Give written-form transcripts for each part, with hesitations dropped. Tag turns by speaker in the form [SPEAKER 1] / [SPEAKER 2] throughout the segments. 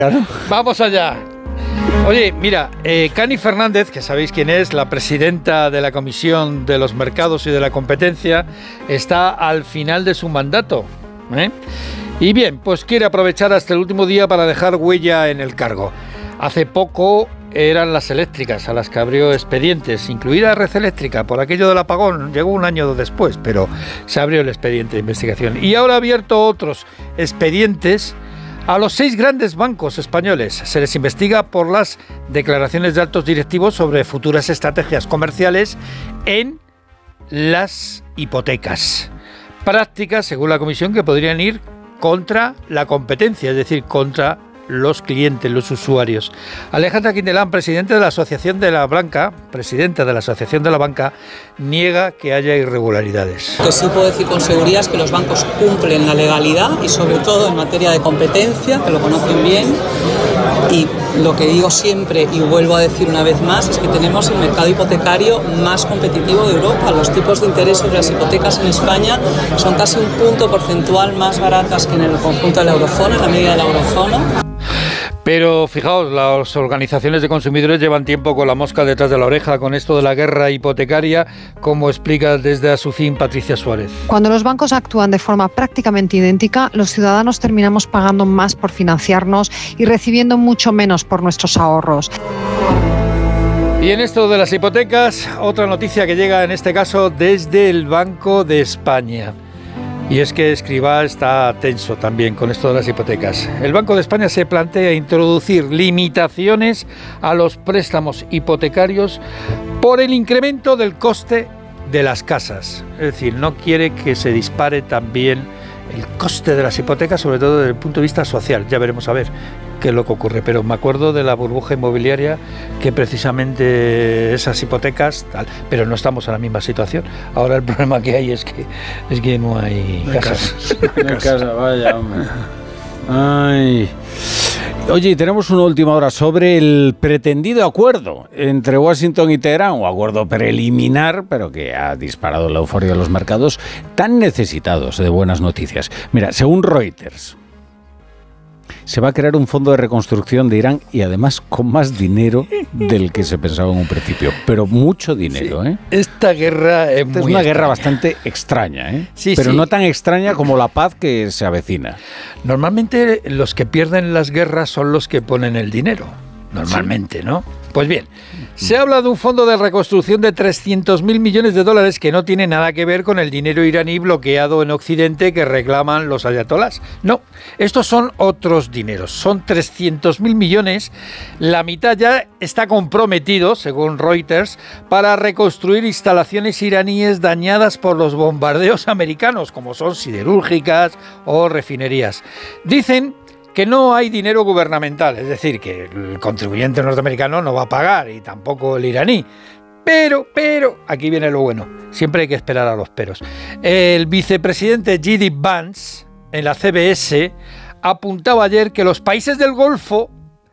[SPEAKER 1] Claro.
[SPEAKER 2] Vamos allá. Oye, mira, Cani Fernández, que sabéis quién es, la presidenta de la Comisión de los Mercados y de la Competencia, está al final de su mandato, ¿eh? Y bien, pues quiere aprovechar hasta el último día para dejar huella en el cargo. Hace poco eran las eléctricas a las que abrió expedientes, incluida Red Eléctrica, por aquello del apagón. Llegó un año después, pero se abrió el expediente de investigación. Y ahora ha abierto otros expedientes a los 6 grandes bancos españoles. Se les investiga por las declaraciones de altos directivos sobre futuras estrategias comerciales en las hipotecas. Prácticas, según la comisión, que podrían ir contra la competencia, es decir, contra los clientes, los usuarios. Alejandra Quindelán, presidenta de la Asociación de la Banca, niega que haya irregularidades.
[SPEAKER 3] Lo que sí puedo decir con seguridad es que los bancos cumplen la legalidad y sobre todo en materia de competencia, que lo conocen bien. Y lo que digo siempre y vuelvo a decir una vez más es que tenemos el mercado hipotecario más competitivo de Europa. Los tipos de interés sobre las hipotecas en España son casi un punto porcentual más baratas que en el conjunto de la eurozona, en la media de la eurozona.
[SPEAKER 2] Pero fijaos, las organizaciones de consumidores llevan tiempo con la mosca detrás de la oreja con esto de la guerra hipotecaria, como explica desde Asufin Patricia Suárez.
[SPEAKER 4] Cuando los bancos actúan de forma prácticamente idéntica, los ciudadanos terminamos pagando más por financiarnos y recibiendo mucho menos por nuestros ahorros.
[SPEAKER 2] Y en esto de las hipotecas, otra noticia que llega en este caso desde el Banco de España. Y es que Escrivá está tenso también con esto de las hipotecas. El Banco de España se plantea introducir limitaciones a los préstamos hipotecarios por el incremento del coste de las casas. Es decir, no quiere que se dispare también el coste de las hipotecas, sobre todo desde el punto de vista social. Ya veremos a ver qué es lo que ocurre. Pero me acuerdo de la burbuja inmobiliaria, que precisamente esas hipotecas, tal, pero no estamos en la misma situación. Ahora el problema que hay es que no hay casas.
[SPEAKER 1] No hay casa, vaya, hombre. Ay. Oye, tenemos una última hora sobre el pretendido acuerdo entre Washington y Teherán, un acuerdo preliminar, pero que ha disparado la euforia de los mercados tan necesitados de buenas noticias. Mira, según Reuters, se va a crear un fondo de reconstrucción de Irán y además con más dinero del que se pensaba en un principio, pero mucho dinero, ¿eh?
[SPEAKER 2] Esta guerra es muy
[SPEAKER 1] una guerra bastante extraña, ¿eh?
[SPEAKER 2] Sí,
[SPEAKER 1] pero
[SPEAKER 2] sí.
[SPEAKER 1] no tan extraña como la paz que se avecina.
[SPEAKER 2] Normalmente los que pierden las guerras son los que ponen el dinero. Normalmente, ¿no? Pues bien, se habla de un fondo de reconstrucción de 300.000 millones de dólares que no tiene nada que ver con el dinero iraní bloqueado en Occidente que reclaman los ayatolás. No, estos son otros dineros, son 300.000 millones. La mitad ya está comprometido, según Reuters, para reconstruir instalaciones iraníes dañadas por los bombardeos americanos, como son siderúrgicas o refinerías. Dicen que no hay dinero gubernamental, es decir, que el contribuyente norteamericano no va a pagar y tampoco el iraní. Pero, aquí viene lo bueno, siempre hay que esperar a los peros. El vicepresidente J.D. Vance, en la CBS, apuntaba ayer que los países del Golfo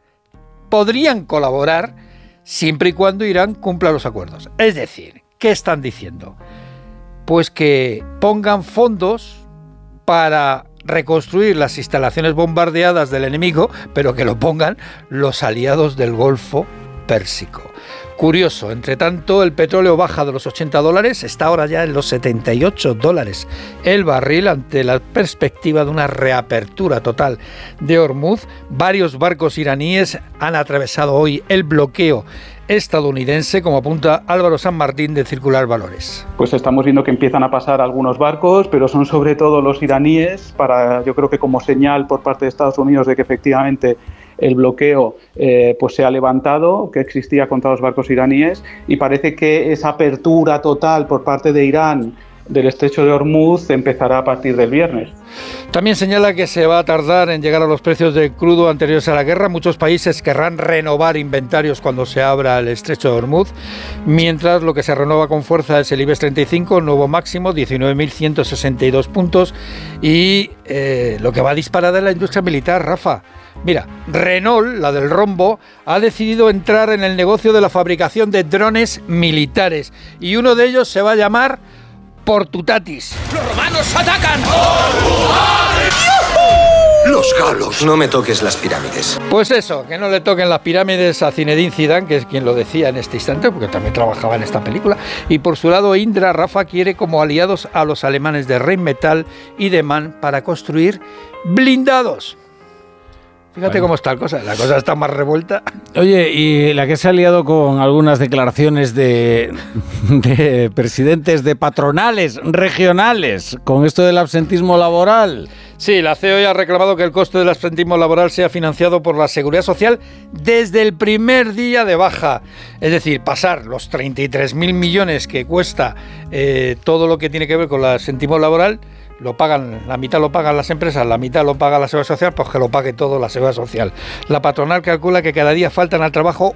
[SPEAKER 2] podrían colaborar siempre y cuando Irán cumpla los acuerdos. Es decir, ¿qué están diciendo? Pues que pongan fondos para reconstruir las instalaciones bombardeadas del enemigo, pero que lo pongan los aliados del Golfo Pérsico. Curioso, entre tanto, el petróleo baja de los $80, está ahora ya en los $78 el barril ante la perspectiva de una reapertura total de Hormuz. Varios barcos iraníes han atravesado hoy el bloqueo estadounidense, como apunta Álvaro San Martín de Circular Valores.
[SPEAKER 5] Pues estamos viendo que empiezan a pasar algunos barcos, pero son sobre todo los iraníes, yo creo que como señal por parte de Estados Unidos de que efectivamente el bloqueo pues se ha levantado, que existía contra los barcos iraníes, y parece que esa apertura total por parte de Irán del estrecho de Hormuz empezará a partir del viernes.
[SPEAKER 2] También señala que se va a tardar en llegar a los precios de crudo anteriores a la guerra. Muchos países querrán renovar inventarios cuando se abra el estrecho de Hormuz, mientras lo que se renueva con fuerza es el IBEX 35, nuevo máximo, 19.162 puntos, y lo que va a disparar es la industria militar, Rafa. Mira, Renault, la del rombo, ha decidido entrar en el negocio de la fabricación de drones militares, y uno de ellos se va a llamar Portutatis.
[SPEAKER 6] ¡Los romanos atacan! Los galos. No me toques las pirámides.
[SPEAKER 2] Pues eso, que no le toquen las pirámides a Zinedine Zidane, que es quien lo decía en este instante, porque también trabajaba en esta película. Y por su lado, Indra Rafa quiere como aliados a los alemanes de Rheinmetall y de MAN para construir blindados. Fíjate cómo está la cosa está más revuelta.
[SPEAKER 1] Oye, y la que se ha liado con algunas declaraciones de presidentes de patronales regionales con esto del absentismo laboral.
[SPEAKER 2] Sí, la COE ha reclamado que el coste del absentismo laboral sea financiado por la Seguridad Social desde el primer día de baja. Es decir, pasar los 33.000 millones que cuesta todo lo que tiene que ver con el absentismo laboral, lo pagan, la mitad lo pagan las empresas, la mitad lo paga la Seguridad Social, pues que lo pague todo la Seguridad Social. La patronal calcula que cada día faltan al trabajo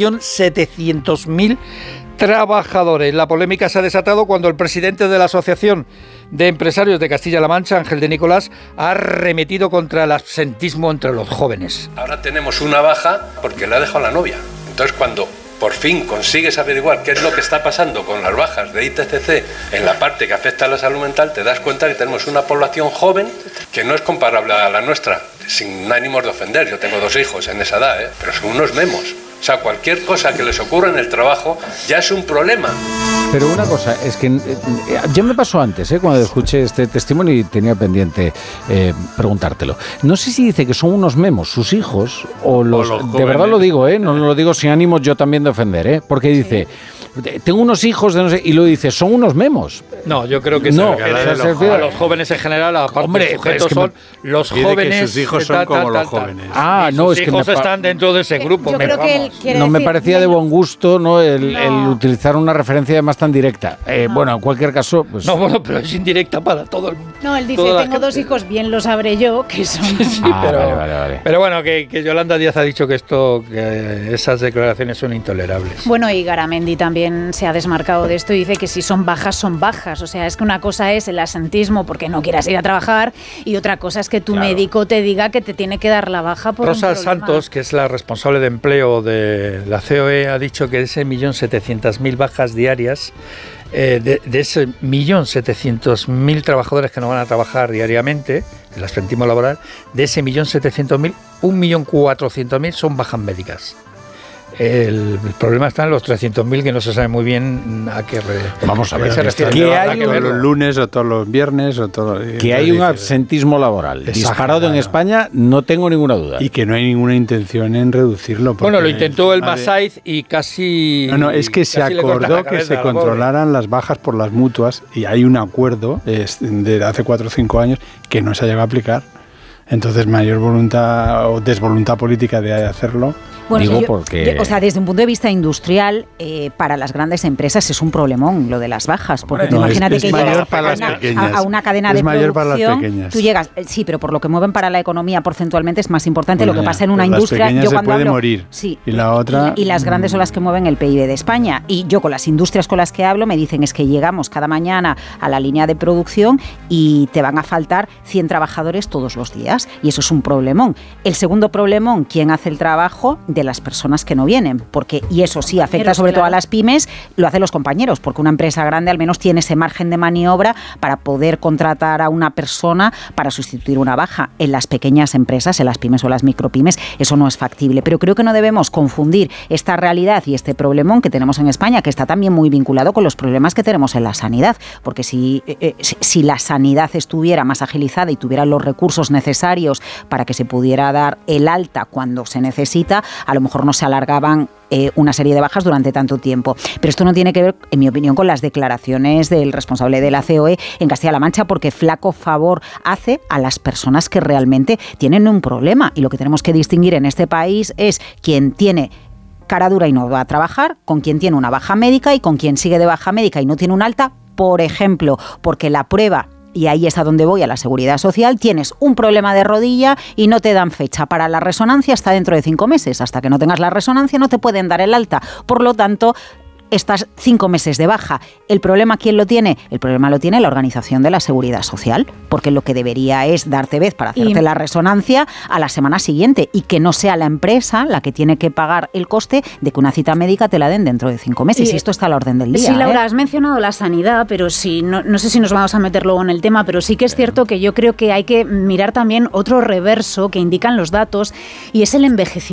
[SPEAKER 2] 1.700.000 trabajadores. La polémica se ha desatado cuando el presidente de la Asociación de Empresarios de Castilla-La Mancha, Ángel de Nicolás, ha arremetido contra el absentismo entre los jóvenes.
[SPEAKER 7] Ahora tenemos una baja porque le ha dejado la novia. Entonces, cuando por fin consigues averiguar qué es lo que está pasando con las bajas de ITCC en la parte que afecta a la salud mental, te das cuenta que tenemos una población joven que no es comparable a la nuestra, sin ánimos de ofender. Yo tengo 2 hijos en esa edad, pero son unos memos. O sea, cualquier cosa que les ocurra en el trabajo ya es un problema.
[SPEAKER 1] Pero una cosa, es que ya me pasó antes, cuando escuché este testimonio y tenía pendiente preguntártelo. No sé si dice que son unos memos sus hijos o los de verdad lo digo, no lo digo sin ánimos yo también de ofender, porque dice... Tengo unos hijos de no sé, y lo dice, son unos memos.
[SPEAKER 2] No, yo creo que
[SPEAKER 1] no,
[SPEAKER 2] se refiere a los jóvenes en general, aparte sujetos son los jóvenes.
[SPEAKER 8] Que sus hijos son como los jóvenes.
[SPEAKER 1] Ah, no, es que
[SPEAKER 2] sus hijos están dentro de ese grupo.
[SPEAKER 9] Yo creo que él quiere
[SPEAKER 1] no me
[SPEAKER 9] decir,
[SPEAKER 1] parecía de buen gusto, ¿no? El utilizar una referencia además tan directa. Bueno, en cualquier caso, pues.
[SPEAKER 2] No, bueno, pero es indirecta para todo el mundo.
[SPEAKER 9] No, él dice, tengo 2 hijos, bien lo sabré yo, que son.
[SPEAKER 2] Sí, vale. Pero bueno, que Yolanda Díaz ha dicho que esas declaraciones son intolerables.
[SPEAKER 9] Bueno, y Garamendi también se ha desmarcado de esto y dice que si son bajas, son bajas. O sea, es que una cosa es el asentismo porque no quieras ir a trabajar y otra cosa es que tu médico te diga que te tiene que dar la baja por
[SPEAKER 2] Rosa
[SPEAKER 9] un problema.
[SPEAKER 2] Santos, que es la responsable de empleo de la COE, ha dicho que de ese 1.700.000 bajas diarias, de ese 1.700.000 trabajadores que no van a trabajar diariamente, el absentismo laboral, de ese 1.700.000, 1.400.000 son bajas médicas. El problema está en los 300.000 que no se sabe muy bien a qué
[SPEAKER 1] Vamos a ver,
[SPEAKER 2] se refiere.
[SPEAKER 8] Que hay los lunes o todos los viernes o todo.
[SPEAKER 1] Que hay un absentismo laboral disparado en España, no tengo ninguna duda.
[SPEAKER 8] Y que no hay ninguna intención en reducirlo.
[SPEAKER 2] Bueno, lo intentó el Masaiz y casi.
[SPEAKER 8] No, es que se acordó que se controlaran las bajas por las mutuas y hay un acuerdo de hace 4 o 5 años que no se ha llegado a aplicar. Entonces, mayor voluntad o desvoluntad política de hacerlo.
[SPEAKER 10] Bueno, o sea, desde un punto de vista industrial, para las grandes empresas es un problemón lo de las bajas, porque imagínate que llegas a una cadena de producción, tú llegas, sí, pero por lo que mueven para la economía porcentualmente es más importante lo que pasa en una industria.
[SPEAKER 8] Yo cuando hablo, morir.
[SPEAKER 10] Sí,
[SPEAKER 8] y la otra
[SPEAKER 10] y las grandes son las que mueven el PIB de España. Y yo con las industrias con las que hablo me dicen es que llegamos cada mañana a la línea de producción y te van a faltar 100 trabajadores todos los días, y eso es un problemón. El segundo problemón, ¿quién hace el trabajo de las personas que no vienen? Y eso sí afecta sobre todo a las pymes, lo hacen los compañeros, porque una empresa grande al menos tiene ese margen de maniobra para poder contratar a una persona para sustituir una baja. En las pequeñas empresas, en las pymes o las micropymes, eso no es factible. Pero creo que no debemos confundir esta realidad y este problemón que tenemos en España, que está también muy vinculado con los problemas que tenemos en la sanidad, porque si la sanidad estuviera más agilizada y tuviera los recursos necesarios para que se pudiera dar el alta cuando se necesita, a lo mejor no se alargaban una serie de bajas durante tanto tiempo. Pero esto no tiene que ver, en mi opinión, con las declaraciones del responsable de la COE en Castilla-La Mancha, porque flaco favor hace a las personas que realmente tienen un problema. Y lo que tenemos que distinguir en este país es quien tiene cara dura y no va a trabajar, con quien tiene una baja médica y con quien sigue de baja médica y no tiene un alta, por ejemplo, porque la prueba, y ahí es a donde voy, a la Seguridad Social, tienes un problema de rodilla y no te dan fecha para la resonancia hasta dentro de 5 meses. Hasta que no tengas la resonancia no te pueden dar el alta. Por lo tanto, estás 5 meses de baja. ¿El problema quién lo tiene? El problema lo tiene la Organización de la Seguridad Social, porque lo que debería es darte vez para hacerte la resonancia a la semana siguiente y que no sea la empresa la que tiene que pagar el coste de que una cita médica te la den dentro de 5 meses. Y esto está a la orden del día.
[SPEAKER 9] Sí, Laura, has mencionado la sanidad, pero sí, no sé si nos vamos a meter luego en el tema, pero sí que es cierto que yo creo que hay que mirar también otro reverso que indican los datos, y es el envejecimiento